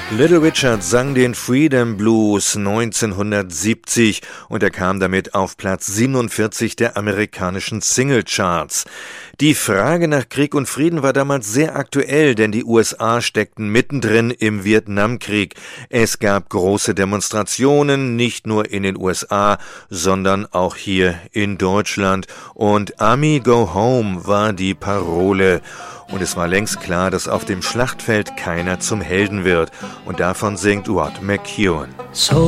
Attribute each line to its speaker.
Speaker 1: Little Richard sang den Freedom Blues 1970 und er kam damit auf Platz 47 der amerikanischen Singlecharts. Die Frage nach Krieg und Frieden war damals sehr aktuell, denn die USA steckten mittendrin im Vietnamkrieg. Es gab große Demonstrationen, nicht nur in den USA, sondern auch hier in Deutschland. Und Army Go Home war die Parole. Und es war längst klar, dass auf dem Schlachtfeld keiner zum Helden wird. Und davon singt Rod McKuen.